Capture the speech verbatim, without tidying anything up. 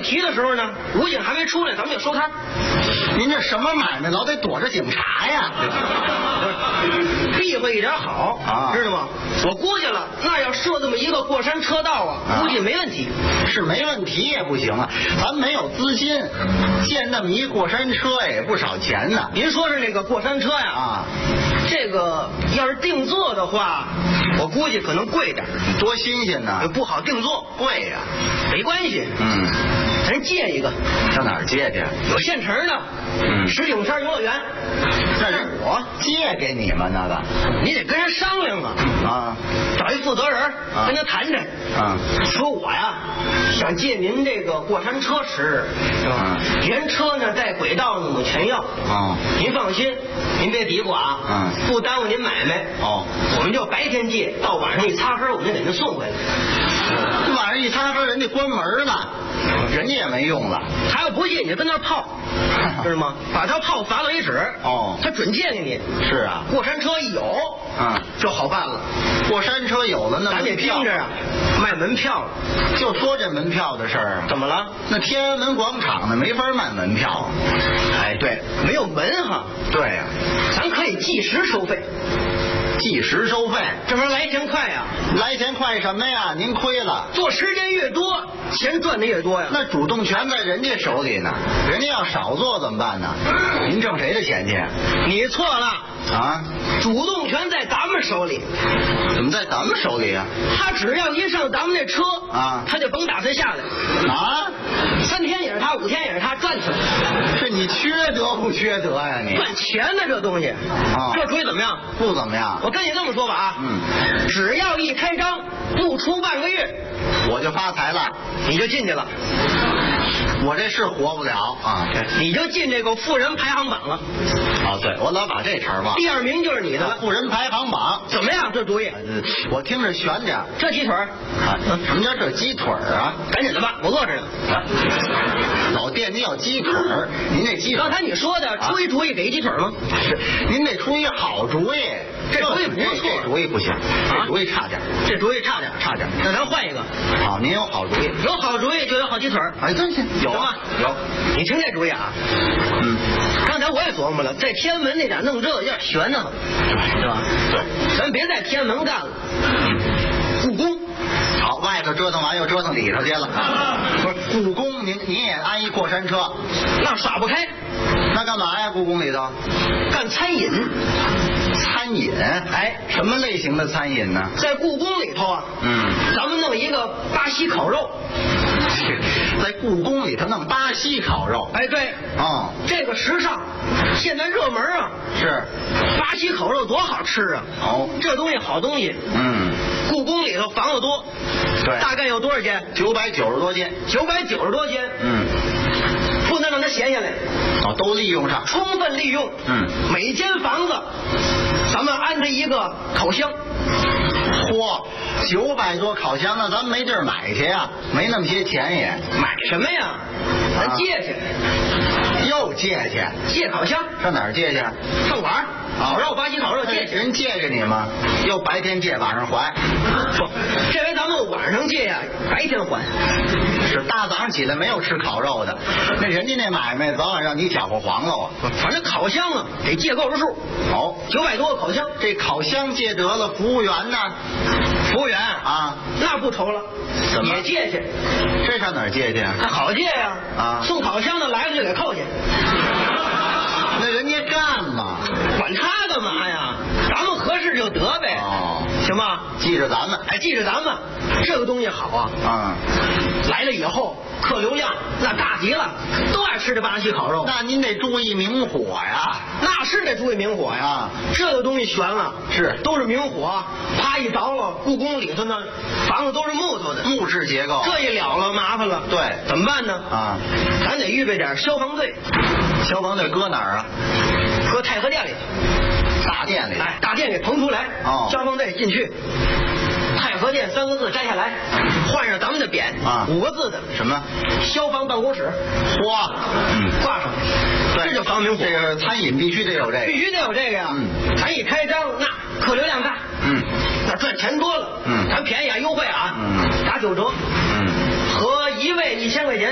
题的时候呢，武警还没出来，咱们就收摊。 您这什么买卖，老得躲着警察呀？ 避讳一点好啊， 知道吗？我估计了，那要设这么一个过山车道啊， 啊估计没问题。 是没问题也不行啊，咱没有资金，建那么一过山车也不少钱呢。 您说是那个过山车呀？ 啊， 这个要是定做的话，我估计可能贵点， 多新鲜呢！ 不好定做， 贵呀、 没关系， 嗯， 咱借一个， 上哪儿借去？ 有现成的， 嗯石景山游乐园， 那是我借给你们那个你得跟人商量啊， 啊找一负责人啊跟他谈谈， 啊说我呀想借您这个过山车使，是吧？ 啊原车呢在轨道呢我全要， 啊您放心，您别嘀咕啊， 嗯不耽误您买卖。 哦， 我们就白天借，到晚上一擦黑，我们就给您送回来。 晚上一擦黑，人家关门了，人家也没用了。 他要不借，你就跟那儿泡，知道吗？把他泡罚为止。 哦他准借给你。 是啊， 过山车一有， 嗯， 就好办了。 过山车有了，那咱得盯着啊，卖门票。 就说这门票的事儿啊， 怎么了？ 那天安门广场呢没法卖门票。 哎，对，没有门哈。 对呀、 咱可以计时收费， 计时收费， 这玩意儿来钱快呀。 来钱快什么呀？您亏了。 做时间越多，钱赚的越多呀。 那主动权在人家手里呢，人家要少做怎么办呢？您挣谁的钱去？ 你错了， 啊？ 主动权在咱们手里。 怎么在咱们手里啊？ 他只要一上咱们那车啊他就甭打算下来。 啊？ 三天也是他，五天也是他，赚去了。 是你缺德不缺德呀、你？ 赚钱的这东西， 啊这主意怎么样？ 不怎么样。 我跟你这么说吧啊， 嗯， 只要一开张，不出半个月， 我就发财了， 你就进去了， 我这是活不了啊。 你就进这个富人排行榜了。 哦，对，我老把这茬忘了。 第二名就是你的了。 富人排行榜， 怎么样？这主意？ 呃我听着悬点儿。 这鸡腿儿啊，什么叫这鸡腿儿啊？ 赶紧的吧，我饿着呢。 老惦记要鸡腿儿，您这鸡腿儿刚才你说的出一主意给一鸡腿儿吗？ 是，您得出一好主意。 这主意不错这主意不行，这主意差点儿， 这主意差点， 差点儿。 那咱换一个。 好，您有好主意。 有好主意就有好鸡腿儿。 哎，对对，有啊，有。 你听这主意啊， 嗯， 刚才我也琢磨了，在天安门那点弄这个有点悬呢，是吧？ 对， 咱别在天安门干了，故宫。 好，外头折腾完又折腾里头去了。不是，故宫您您也安一过山车， 那耍不开， 那干嘛呀？故宫里头干餐饮。 餐饮，哎，什么类型的餐饮呢？ 在故宫里头啊， 嗯， 咱们弄一个巴西烤肉。 在故宫里头弄巴西烤肉。 哎，对， 哦， 这个时尚，现在热门啊。 是， 巴西烤肉多好吃啊！ 哦， 这东西好东西。 嗯， 故宫里头房子多， 对， 大概有多少间？ 九百九十多间。 九百九十多间。 嗯， 不能让它闲下来， 哦，都利用上， 充分利用。 嗯， 每间房子，咱们安置一个烤箱。 嚯，九百多烤箱，那咱们没地儿买去呀，没那么些钱也。 买什么呀？咱借去。 又借去？ 借烤箱？ 上哪儿借去？ 上馆儿。烤肉，巴西烤肉借去。 人借给你吗？又白天借，晚上还。 不，这回咱们晚上借呀，白天还。 是大早上起来没有吃烤肉的，那人家那买卖早晚让你搅和黄了啊。 反正烤箱啊，得借够着数。 好， 九百多个烤箱， 这烤箱借得了，服务员呢？ 服务员啊， 那不愁了， 怎么也借去。 这上哪儿借去？ 那好借呀！ 啊， 送烤箱的来了就给扣去。 那人家干嘛？ 管他干嘛呀？咱们合适就得呗。 哦， 行吧？ 记着咱们， 哎，记着咱们这个东西好啊。 啊、 嗯，来了以后客流量那大极了，都爱吃这巴西烤肉。 那您得注意明火呀。 那是得注意明火呀。 啊， 这个东西悬了， 是都是明火，啪一着了，故宫里头呢房子都是木头的， 木质结构。 这一了了麻烦了。 对， 怎么办呢？ 啊， 咱得预备点消防队。 消防队搁哪儿啊？ 搁太和殿里。 大殿里。 哎，大殿给腾出来。 哦， 消防队进去。太和殿三个字摘下来，换上咱们的匾啊， 五个字的什么？ 消防办公室。 嚯， 嗯，挂上， 对， 这就防明火。 这个餐饮必须得有这个， 必须得有这个呀。 嗯， 咱一开张，那客流量大， 嗯， 那赚钱多了， 嗯， 咱便宜啊，优惠啊， 嗯， 打九折， 嗯， 合一位一千块钱。